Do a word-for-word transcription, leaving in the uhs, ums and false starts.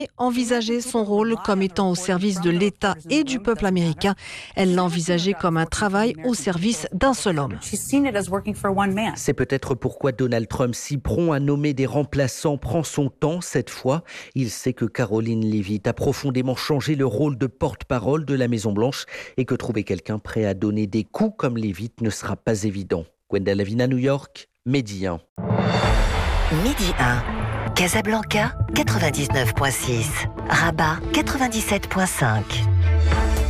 envisageait son rôle comme étant au service de l'État et du peuple américain. Elle l'a envisagé comme un travail au service d'un seul homme. C'est peut-être pourquoi Donald Trump, si prompt à nommer des remplaçants, prend son temps cette fois. Il sait que Karoline Leavitt a profondément changé le rôle de porte-parole de la Maison-Blanche et que trouver quelqu'un prêt à donner des coups comme Leavitt ne sera pas évident. Gwenda Lavina, New York, Midi un. Midi un. Casablanca, quatre-vingt-dix-neuf virgule six. Rabat, quatre-vingt-dix-sept virgule cinq.